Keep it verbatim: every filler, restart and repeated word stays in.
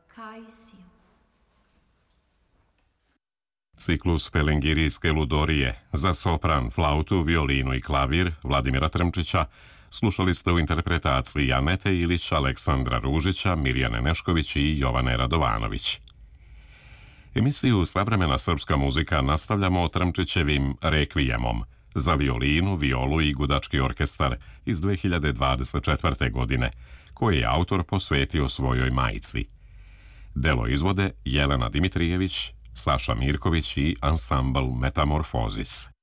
Kajsiju. Ciklus Pelengirijske ludorije za sopran, flautu, violinu i klavir Vladimira Trmčića slušali ste u interpretaciji Anete Ilić, Aleksandra Ružića, Mirjane Nešković i Jovane Radovanović. Emisiju Savremena srpska muzika nastavljamo Trmčićevim Rekvijemom za violinu, violu i gudački orkestar iz dve hiljade dvadeset četvrte. godine, koje je autor posvetio svojoj majci. Delo izvode Jelena Dimitrijević, Saša Mirković i ansambl Metamorfozis.